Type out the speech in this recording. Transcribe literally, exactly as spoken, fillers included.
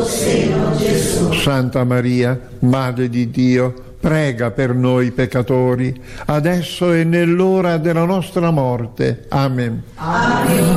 seno, Gesù. Santa Maria, Madre di Dio, prega per noi peccatori, adesso e nell'ora della nostra morte. Amen. Amen.